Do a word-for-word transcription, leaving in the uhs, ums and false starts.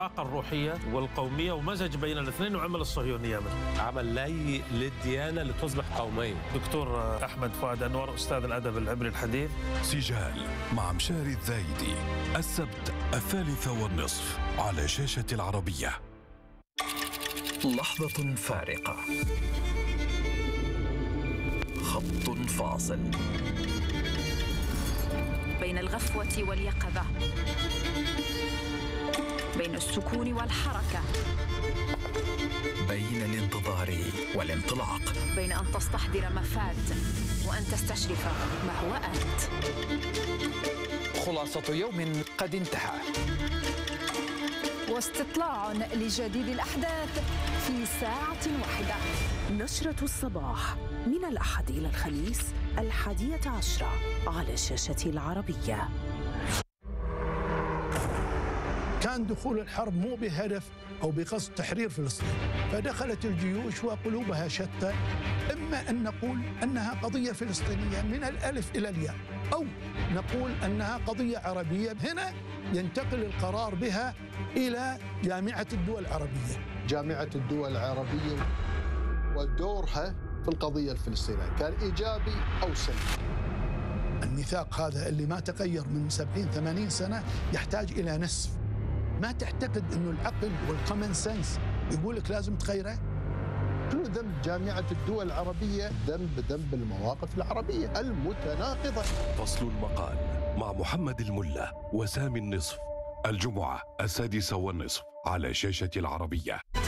الطاقة الروحية والقومية ومزج بين الاثنين وعمل الصهيونية منه. عمل لي للديانة لتصبح قومية. دكتور أحمد فؤاد أنور أستاذ الأدب العبري الحديث. سجال مع مشاري الذايدي السبت الثالثة والنصف على شاشة العربية. لحظة فارقة، خط فاصل بين الغفوة واليقظة، بين السكون والحركة، بين الانتظار والانطلاق، بين أن تستحضر ما فات وأن تستشرف ما هو آت. خلاصة يوم قد انتهى، واستطلاع لجديد الأحداث في ساعة واحدة. نشرة الصباح من الأحد إلى الخميس الحادية عشرة على شاشة العربية. كان دخول الحرب مو بهدف أو بقصد تحرير فلسطين، فدخلت الجيوش وقلوبها شتى. إما أن نقول أنها قضية فلسطينية من الألف إلى الياء، أو نقول أنها قضية عربية. هنا ينتقل القرار بها إلى جامعة الدول العربية. جامعة الدول العربية ودورها في القضية الفلسطينية كان إيجابي أو سلبي. الميثاق هذا اللي ما تغير من سبعين ثمانين سنة يحتاج إلى نسف. ما تعتقد أنه العقل والكومن سنس يقول لك لازم تغيره؟ شنو ذنب جامعة الدول العربية؟ ذنب ذنب المواقف العربية المتناقضة. فصل المقال مع محمد الملا وسامي النصف الجمعة السادسة والنصف على شاشة العربية.